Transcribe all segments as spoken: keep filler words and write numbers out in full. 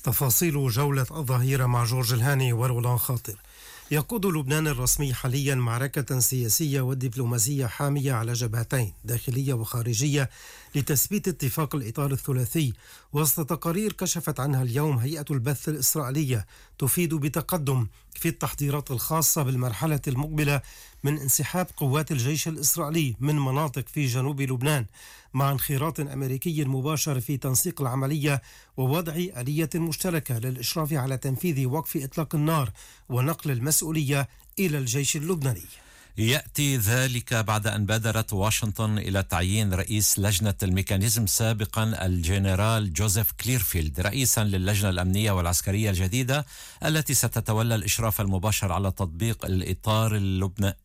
تفاصيل جولة الظهيرة مع جورج الهاني ورولان خاطر. يقود لبنان الرسمي حاليا معركة سياسية ودبلوماسية حامية على جبهتين داخلية وخارجية لتثبيت اتفاق الإطار الثلاثي، وسط تقارير كشفت عنها اليوم هيئة البث الإسرائيلية تفيد بتقدم في التحضيرات الخاصة بالمرحلة المقبلة من انسحاب قوات الجيش الإسرائيلي من مناطق في جنوب لبنان، مع انخراط أمريكي مباشر في تنسيق العملية ووضع آلية مشتركة للإشراف على تنفيذ وقف إطلاق النار ونقل المسؤولية إلى الجيش اللبناني. يأتي ذلك بعد أن بادرت واشنطن إلى تعيين رئيس لجنة الميكانيزم سابقا الجنرال جوزيف كليرفيلد رئيسا للجنة الأمنية والعسكرية الجديدة التي ستتولى الإشراف المباشر على تطبيق الإطار اللبناني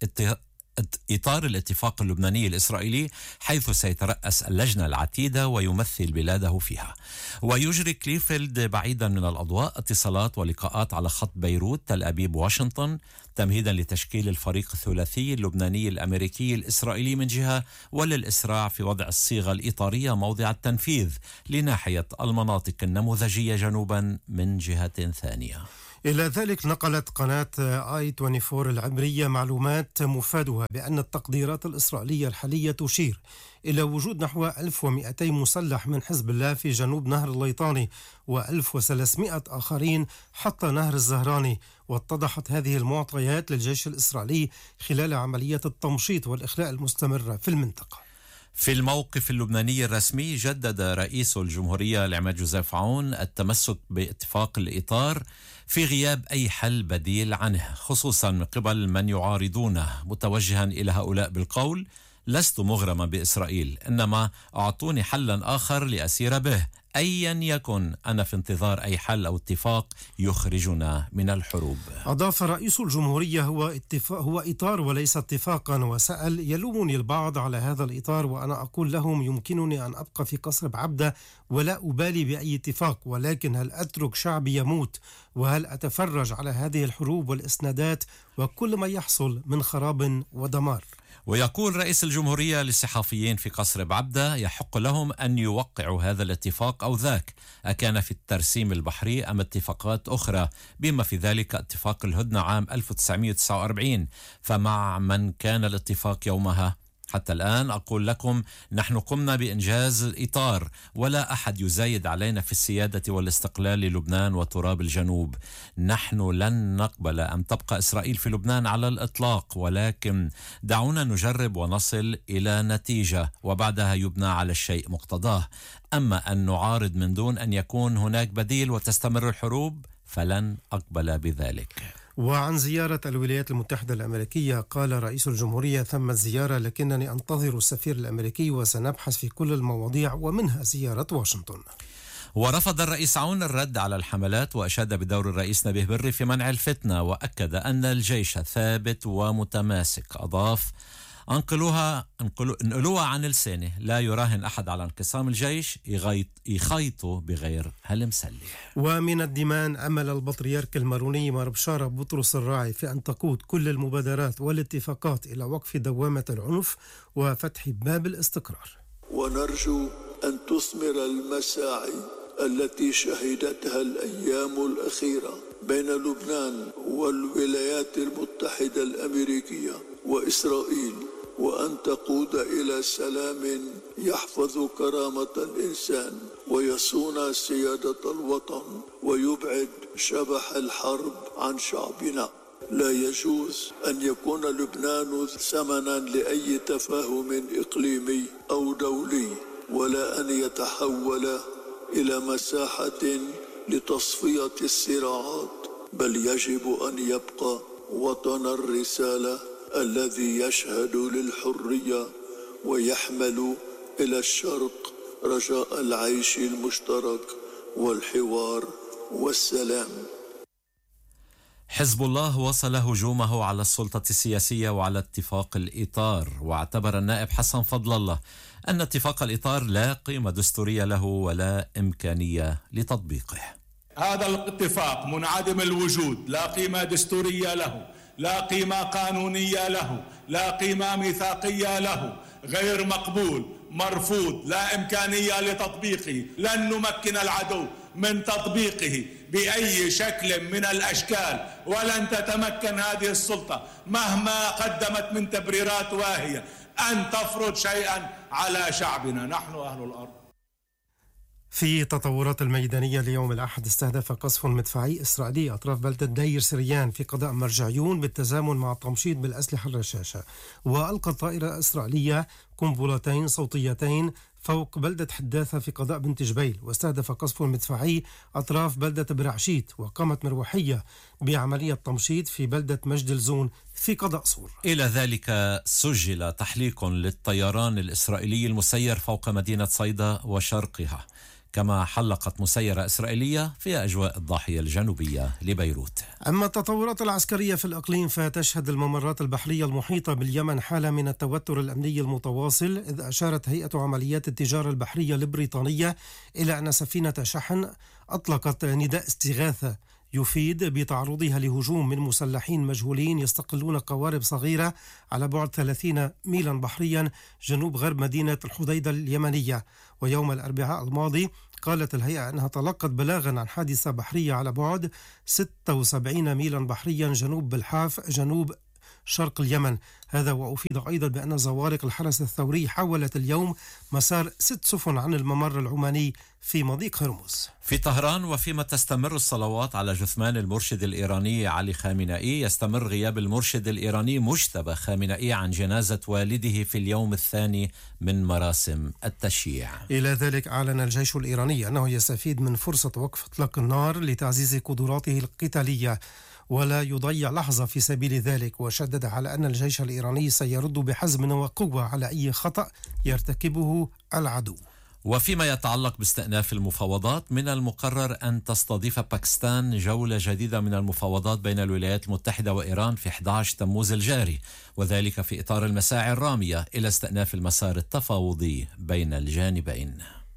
إطار الاتفاق اللبناني الإسرائيلي، حيث سيترأس اللجنة العتيدة ويمثل بلاده فيها. ويجري كليرفيلد بعيدا من الأضواء اتصالات ولقاءات على خط بيروت تل أبيب واشنطن، تمهيدا لتشكيل الفريق الثلاثي اللبناني الأمريكي الإسرائيلي من جهة، وللإسراع في وضع الصيغة الإطارية موضع التنفيذ لناحية المناطق النموذجية جنوبا من جهة ثانية. إلى ذلك نقلت قناة آي أربعة وعشرين العبرية معلومات مفادها بأن التقديرات الإسرائيلية الحالية تشير إلى وجود نحو ألف ومئتين مسلح من حزب الله في جنوب نهر الليطاني وألف وثلاثمئة آخرين حتى نهر الزهراني. واتضحت هذه المعطيات للجيش الإسرائيلي خلال عملية التمشيط والإخلاء المستمرة في المنطقة. في الموقف اللبناني الرسمي، جدد رئيس الجمهورية العماد جوزيف عون التمسك باتفاق الإطار في غياب أي حل بديل عنه، خصوصا من قبل من يعارضونه، متوجها إلى هؤلاء بالقول: لست مغرما بإسرائيل، إنما أعطوني حلا آخر لأسير به، أيا يكن، أنا في انتظار أي حل أو اتفاق يخرجنا من الحروب. أضاف رئيس الجمهورية: هو, اتفاق هو إطار وليس اتفاقا. وسأل: يلومني البعض على هذا الإطار وأنا أقول لهم يمكنني أن أبقى في قصر بعبدة ولا أبالي بأي اتفاق، ولكن هل أترك شعبي يموت؟ وهل أتفرج على هذه الحروب والإسنادات وكل ما يحصل من خراب ودمار؟ ويقول رئيس الجمهورية للصحفيين في قصر بعبدة: يحق لهم أن يوقعوا هذا الاتفاق أو ذاك، أكان في الترسيم البحري أم اتفاقات أخرى، بما في ذلك اتفاق الهدنة عام ألف وتسعمئة وتسعة وأربعين، فمع من كان الاتفاق يومها؟ حتى الآن أقول لكم نحن قمنا بإنجاز الإطار، ولا أحد يزايد علينا في السيادة والاستقلال للبنان وتراب الجنوب. نحن لن نقبل أن تبقى إسرائيل في لبنان على الإطلاق، ولكن دعونا نجرب ونصل إلى نتيجة وبعدها يبنى على الشيء مقتضاه. أما أن نعارض من دون أن يكون هناك بديل وتستمر الحروب فلن أقبل بذلك. وعن زيارة الولايات المتحدة الأمريكية، قال رئيس الجمهورية: ثمت زيارة لكنني أنتظر السفير الأمريكي وسنبحث في كل المواضيع ومنها زيارة واشنطن. ورفض الرئيس عون الرد على الحملات وأشاد بدور الرئيس نبيه بري في منع الفتنة، وأكد أن الجيش ثابت ومتماسك. أضاف: انقلوها انقلوها عن لسانه، لا يراهن أحد على انقسام الجيش، يخيطوا بغير هالمسلح. ومن الدمان، أمل البطريرك الماروني مار بشارة بطرس الراعي في أن تقود كل المبادرات والاتفاقات إلى وقف دوامة العنف وفتح باب الاستقرار. ونرجو أن تثمر المساعي التي شهدتها الأيام الأخيرة بين لبنان والولايات المتحدة الأمريكية وإسرائيل، وأن تقود إلى سلام يحفظ كرامة الإنسان ويصون سيادة الوطن ويبعد شبح الحرب عن شعبنا. لا يجوز أن يكون لبنان ثمنا لأي تفاهم إقليمي أو دولي، ولا أن يتحول إلى مساحة لتصفية الصراعات، بل يجب أن يبقى وطن الرسالة الذي يشهد للحرية ويحمل إلى الشرق رجاء العيش المشترك والحوار والسلام. حزب الله وصل هجومه على السلطة السياسية وعلى اتفاق الإطار، واعتبر النائب حسن فضل الله أن اتفاق الإطار لا قيمة دستورية له ولا إمكانية لتطبيقه. هذا الاتفاق منعدم الوجود، لا قيمة دستورية له، لا قيمة قانونية له، لا قيمة ميثاقية له، غير مقبول، مرفوض، لا إمكانية لتطبيقه. لن نمكن العدو من تطبيقه بأي شكل من الأشكال، ولن تتمكن هذه السلطة مهما قدمت من تبريرات واهية أن تفرض شيئا على شعبنا. نحن أهل الأرض. في تطورات الميدانية اليوم الأحد، استهدف قصف مدفعي إسرائيلي أطراف بلدة دير سريان في قضاء مرجعيون بالتزامن مع التمشيط بالأسلحة الرشاشة. وألقت طائرة إسرائيلية قنبلتين صوتيتين فوق بلدة حداثة في قضاء بنت جبيل. واستهدف قصف مدفعي أطراف بلدة برعشيت. وقامت مروحية بعملية تمشيط في بلدة مجد الزون في قضاء صور. إلى ذلك سجل تحليق للطيران الإسرائيلي المسير فوق مدينة صيدا وشرقها، كما حلقت مسيرة إسرائيلية في أجواء الضاحية الجنوبية لبيروت. أما التطورات العسكرية في الإقليم فتشهد الممرات البحرية المحيطة باليمن حالة من التوتر الأمني المتواصل، إذ أشارت هيئة عمليات التجارة البحرية البريطانية إلى أن سفينة شحن أطلقت نداء استغاثة يفيد بتعرضها لهجوم من مسلحين مجهولين يستقلون قوارب صغيرة على بعد ثلاثين ميلا بحريا جنوب غرب مدينة الحديدة اليمنية. ويوم الأربعاء الماضي قالت الهيئة أنها تلقت بلاغا عن حادثة بحرية على بعد ستة وسبعين ميلا بحريا جنوب بالحاف جنوب شرق اليمن. هذا وأفيد أيضا بأن زوارق الحرس الثوري حولت اليوم مسار ست سفن عن الممر العماني في مضيق هرمز. في طهران، وفيما تستمر الصلوات على جثمان المرشد الإيراني علي خامنئي، يستمر غياب المرشد الإيراني مجتبى خامنئي عن جنازة والده في اليوم الثاني من مراسم التشييع. إلى ذلك أعلن الجيش الإيراني أنه يستفيد من فرصة وقف إطلاق النار لتعزيز قدراته القتالية ولا يضيع لحظة في سبيل ذلك. وشدد على أن الجيش الإيراني سيرد بحزم وقوة على أي خطأ يرتكبه العدو. وفيما يتعلق باستئناف المفاوضات، من المقرر أن تستضيف باكستان جولة جديدة من المفاوضات بين الولايات المتحدة وإيران في أحد عشر تموز الجاري، وذلك في إطار المساعي الرامية إلى استئناف المسار التفاوضي بين الجانبين.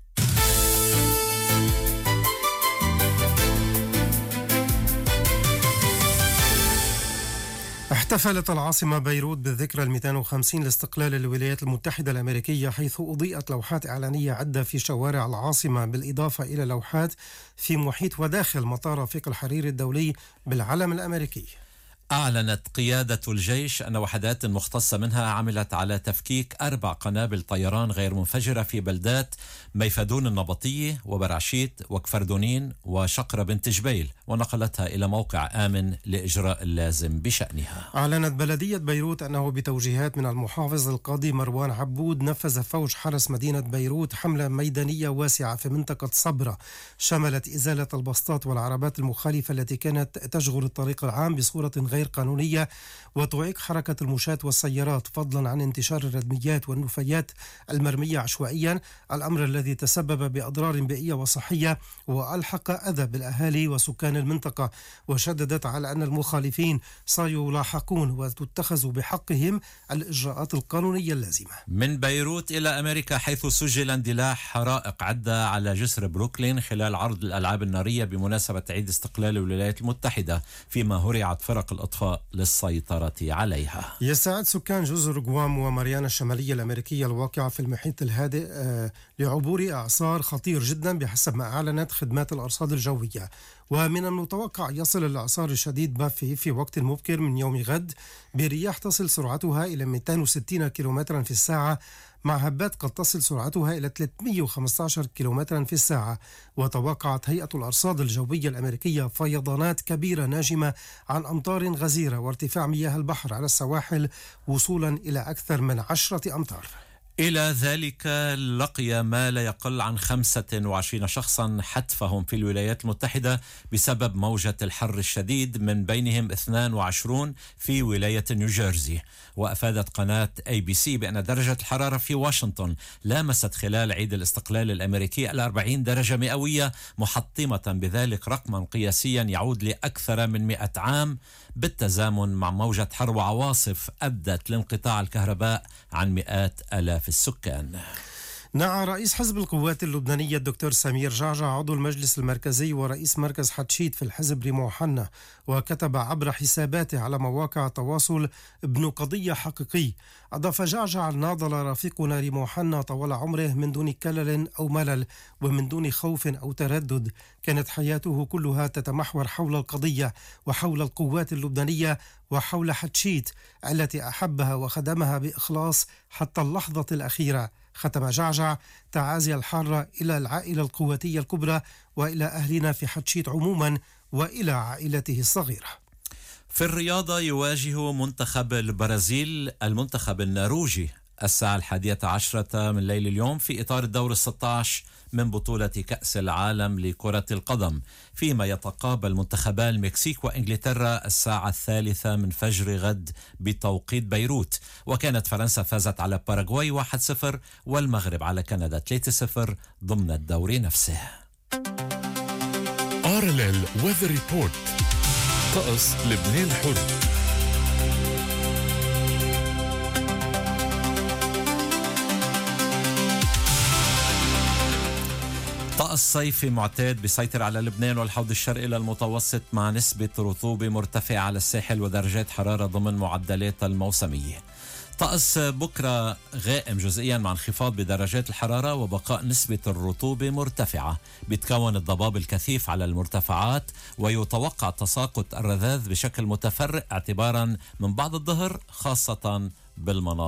احتفلت العاصمة بيروت بالذكرى المئتين وخمسين لاستقلال الولايات المتحدة الأمريكية، حيث أضيئت لوحات إعلانية عدة في شوارع العاصمة، بالإضافة إلى لوحات في محيط وداخل مطار رفيق الحريري الدولي بالعلم الأمريكي. أعلنت قيادة الجيش أن وحدات مختصة منها عملت على تفكيك أربع قنابل طيران غير منفجرة في بلدات ميفدون النبطية وبرعشيت وكفردونين وشقرة بنت جبيل، ونقلتها إلى موقع آمن لإجراء اللازم بشأنها. أعلنت بلدية بيروت أنه بتوجيهات من المحافظ القاضي مروان عبود نفذ فوج حرس مدينة بيروت حملة ميدانية واسعة في منطقة صبرة، شملت إزالة البسطات والعربات المخالفة التي كانت تشغل الطريق العام بصورة غير قانونية وتعيق حركة المشاة والسيارات، فضلا عن انتشار الردميات والنفايات المرمية عشوائيا، الأمر الذي تسبب بأضرار بيئية وصحية وألحق أذى بالأهالي وسكان المنطقة. وشددت على أن المخالفين سيلاحقون وتتخذ بحقهم الإجراءات القانونية اللازمة. من بيروت إلى أمريكا، حيث سجل اندلاع حرائق عدة على جسر بروكلين خلال عرض الألعاب النارية بمناسبة عيد استقلال الولايات المتحدة، فيما هرعت فرق الإطفاء للسيطرة عليها. يستعد سكان جزر غوام وماريانا الشمالية الأمريكية الواقعة في المحيط الهادئ آه لعبور إعصار خطير جدا بحسب ما أعلنت خدمات الأرصاد الجوية. ومن المتوقع يصل الإعصار الشديد بافي في وقت مبكر من يوم غد برياح تصل سرعتها إلى مئتين وستين كيلومترا في الساعة، مع هبات قد تصل سرعتها إلى ثلاثمئة وخمسة عشر كيلومترا في الساعة. وتوقعت هيئة الأرصاد الجوية الأمريكية فيضانات كبيرة ناجمة عن أمطار غزيرة وارتفاع مياه البحر على السواحل وصولا إلى أكثر من عشرة أمتار. إلى ذلك لقي ما لا يقل عن خمسة وعشرين شخصا حتفهم في الولايات المتحدة بسبب موجة الحر الشديد، من بينهم اثنين وعشرين في ولاية نيوجيرسي. وأفادت قناة أي بي سي بأن درجة الحرارة في واشنطن لامست خلال عيد الاستقلال الأمريكي الأربعين درجة مئوية، محطمة بذلك رقما قياسيا يعود لأكثر من مئة عام، بالتزامن مع موجة حر وعواصف أدت لانقطاع الكهرباء عن مئات آلاف السكان. نعى رئيس حزب القوات اللبنانية الدكتور سمير جعجع عضو المجلس المركزي ورئيس مركز حتشيت في الحزب ريمو حنا، وكتب عبر حساباته على مواقع التواصل: ابن قضية حقيقي. أضاف جعجع: ناضل رفيقنا ريمو حنا طوال عمره من دون كلل أو ملل ومن دون خوف أو تردد، كانت حياته كلها تتمحور حول القضية وحول القوات اللبنانية وحول حتشيت التي أحبها وخدمها بإخلاص حتى اللحظة الأخيرة. ختم جعجع تعازي الحارة إلى العائلة القواتية الكبرى وإلى أهلنا في حتشيت عموما وإلى عائلته الصغيرة. في الرياضة يواجه منتخب البرازيل المنتخب النرويجي الساعة الحادية عشرة من ليل اليوم في إطار الدور الستة عشر من بطولة كأس العالم لكرة القدم، فيما يتقابل منتخبا المكسيك وإنجلترا الساعة الثالثة من فجر غد بتوقيت بيروت. وكانت فرنسا فازت على باراغواي واحد صفر والمغرب على كندا ثلاثة صفر ضمن الدور نفسه. آر إل إل Weather Report. طقس لبنان الحر. طقس صيفي معتاد بيسيطر على لبنان والحوض الشرقي للمتوسط مع نسبة رطوبة مرتفعة على الساحل ودرجات حرارة ضمن معدلات الموسمية. طقس بكرة غائم جزئيا مع انخفاض بدرجات الحرارة وبقاء نسبة الرطوبة مرتفعة. بيتكون الضباب الكثيف على المرتفعات ويتوقع تساقط الرذاذ بشكل متفرق اعتبارا من بعد الظهر خاصة بالمناطق